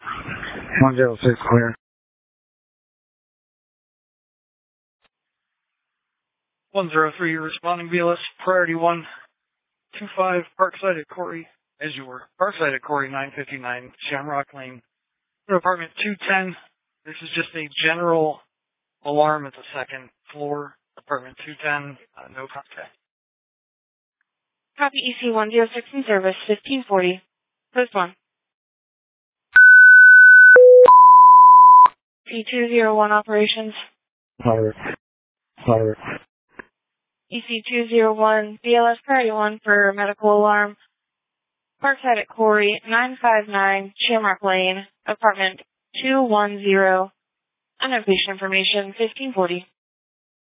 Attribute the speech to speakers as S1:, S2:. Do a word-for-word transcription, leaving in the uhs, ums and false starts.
S1: one zero six clear.
S2: one zero three, you're responding B L S, priority one two five, Parkside at Corey, Azure. Parkside at Corey, nine fifty-nine, Shamrock Lane. Apartment two ten, this is just a general alarm at the second floor. Apartment two ten, uh, no contact.
S3: Copy E C one zero six in service, fifteen forty. Post one. P two zero one operations.
S1: Fire. Fire.
S3: E C two zero one, B L S priority one for medical alarm. Parkside at Corey, nine five nine, Shamrock Lane, apartment two one zero. Unknown patient information, fifteen forty.